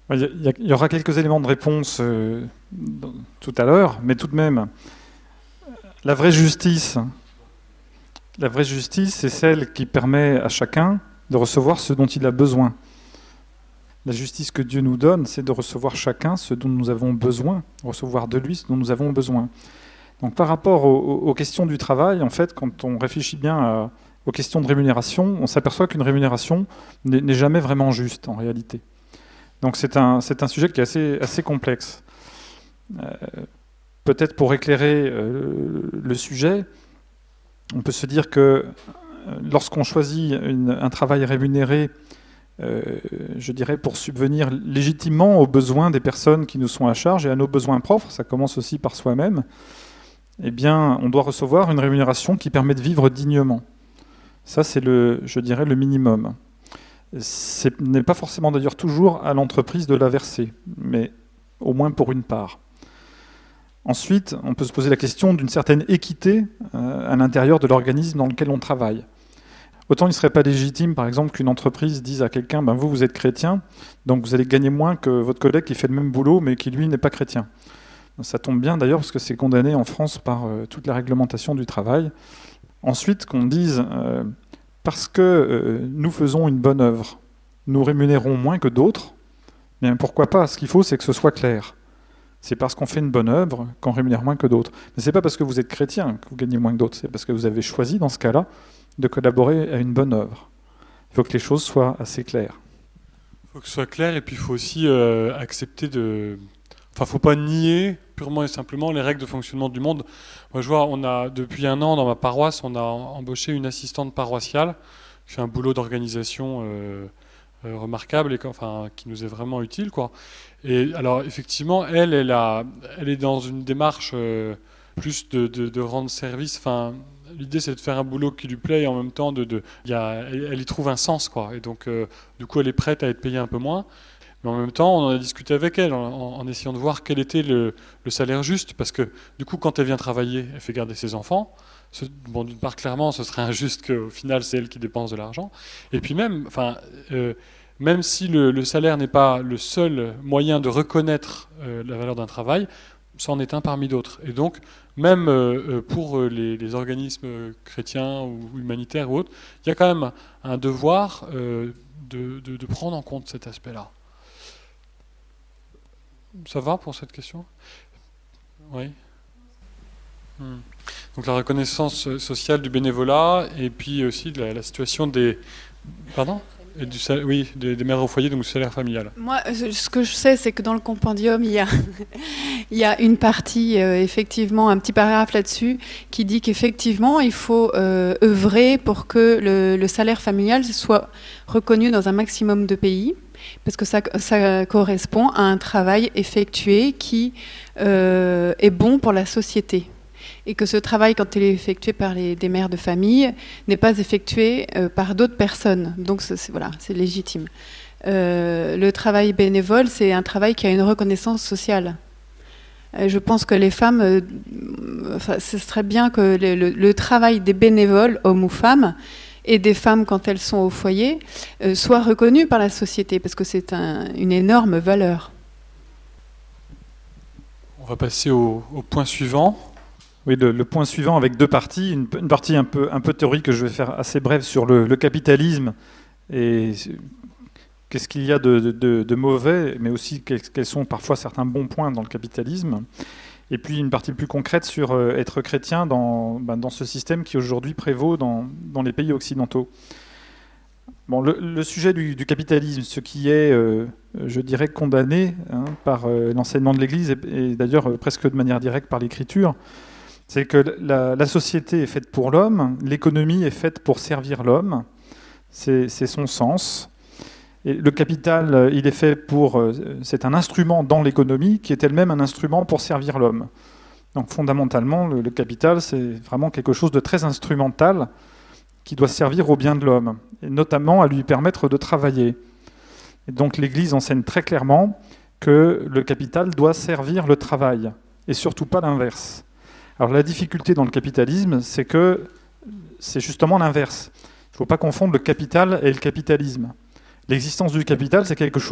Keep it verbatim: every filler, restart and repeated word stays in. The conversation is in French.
Il y, a, il y aura quelques éléments de réponse euh, tout à l'heure, mais tout de même, la vraie justice, la vraie justice, c'est celle qui permet à chacun de recevoir ce dont il a besoin. La justice que Dieu nous donne, c'est de recevoir chacun ce dont nous avons besoin, recevoir de lui ce dont nous avons besoin. Donc par rapport aux, aux questions du travail, en fait, quand on réfléchit bien à, aux questions de rémunération, on s'aperçoit qu'une rémunération n'est jamais vraiment juste en réalité. Donc c'est un, c'est un sujet qui est assez, assez complexe. Euh, peut-être pour éclairer euh, le sujet, on peut se dire que lorsqu'on choisit une, un travail rémunéré, euh, je dirais pour subvenir légitimement aux besoins des personnes qui nous sont à charge et à nos besoins propres, ça commence aussi par soi-même, eh bien, on doit recevoir une rémunération qui permet de vivre dignement. Ça, c'est le, je dirais, le minimum. Ce n'est pas forcément d'ailleurs toujours à l'entreprise de la verser, mais au moins pour une part. Ensuite, on peut se poser la question d'une certaine équité euh, à l'intérieur de l'organisme dans lequel on travaille. Autant il ne serait pas légitime, par exemple, qu'une entreprise dise à quelqu'un ben, « vous, vous êtes chrétien, donc vous allez gagner moins que votre collègue qui fait le même boulot, mais qui, lui, n'est pas chrétien ». Ça tombe bien, d'ailleurs, parce que c'est condamné en France par euh, toute la réglementation du travail. Ensuite, qu'on dise euh, « parce que euh, nous faisons une bonne œuvre, nous rémunérons moins que d'autres », bien pourquoi pas? Ce qu'il faut, c'est que ce soit clair. C'est parce qu'on fait une bonne œuvre qu'on rémunère moins que d'autres. Mais ce n'est pas parce que vous êtes chrétien que vous gagnez moins que d'autres, c'est parce que vous avez choisi, dans ce cas-là, de collaborer à une bonne œuvre. Il faut que les choses soient assez claires. Il faut que ce soit clair, et puis il faut aussi euh, accepter de... Enfin, il ne faut pas nier purement et simplement les règles de fonctionnement du monde. Moi, je vois, on a, depuis un an, dans ma paroisse, on a embauché une assistante paroissiale qui fait un boulot d'organisation euh, euh, remarquable et enfin, qui nous est vraiment utile, quoi. Et alors, effectivement, elle, elle, a, elle est dans une démarche euh, plus de, de, de rendre service. Enfin, l'idée, c'est de faire un boulot qui lui plaît et en même temps, de, de, y a, elle, elle y trouve un sens, quoi. Et donc, euh, du coup, elle est prête à être payée un peu moins. Mais en même temps, on en a discuté avec elle en, en essayant de voir quel était le, le salaire juste. Parce que, du coup, quand elle vient travailler, elle fait garder ses enfants. Ce, bon, d'une part, clairement, ce serait injuste qu'au final, c'est elle qui dépense de l'argent. Et puis même, enfin... Euh, Même si le, le salaire n'est pas le seul moyen de reconnaître euh, la valeur d'un travail, c'en est un parmi d'autres. Et donc, même euh, pour les, les organismes chrétiens ou humanitaires ou autres, il y a quand même un devoir euh, de, de, de prendre en compte cet aspect-là. Ça va pour cette question? Oui. Hmm. Donc la reconnaissance sociale du bénévolat et puis aussi la, la situation des... Pardon? Et du salaire, oui, des, des mères au foyer, donc du salaire familial. Moi, ce que je sais, c'est que dans le compendium, il y a, il y a une partie, euh, effectivement, un petit paragraphe là-dessus, qui dit qu'effectivement, il faut euh, œuvrer pour que le, le salaire familial soit reconnu dans un maximum de pays, parce que ça, ça correspond à un travail effectué qui euh, est bon pour la société. Et que ce travail, quand il est effectué par les, des mères de famille, n'est pas effectué euh, par d'autres personnes. Donc c'est, voilà, c'est légitime. Euh, le travail bénévole, c'est un travail qui a une reconnaissance sociale. Euh, je pense que les femmes, euh, enfin, ce serait bien que le, le, le travail des bénévoles, hommes ou femmes, et des femmes quand elles sont au foyer, euh, soit reconnu par la société, parce que c'est un, une énorme valeur. On va passer au, au point suivant. Oui, le, le point suivant avec deux parties. Une, une partie un peu, un peu théorique que je vais faire assez brève sur le, le capitalisme et qu'est-ce qu'il y a de, de, de mauvais, mais aussi quels, quels sont parfois certains bons points dans le capitalisme. Et puis une partie plus concrète sur euh, être chrétien dans, ben, dans ce système qui aujourd'hui prévaut dans, dans les pays occidentaux. Bon, le, le sujet du, du capitalisme, ce qui est, euh, je dirais, condamné hein, par euh, l'enseignement de l'Église et, et d'ailleurs euh, presque de manière directe par l'Écriture, c'est que la, la société est faite pour l'homme, l'économie est faite pour servir l'homme, c'est, c'est son sens. Et le capital, il est fait pour, c'est un instrument dans l'économie qui est elle-même un instrument pour servir l'homme. Donc fondamentalement, le, le capital, c'est vraiment quelque chose de très instrumental qui doit servir au bien de l'homme, et notamment à lui permettre de travailler. Et donc l'Église enseigne très clairement que le capital doit servir le travail, et surtout pas l'inverse. Alors la difficulté dans le capitalisme, c'est que c'est justement l'inverse. Il ne faut pas confondre le capital et le capitalisme. L'existence du capital, c'est quelque chose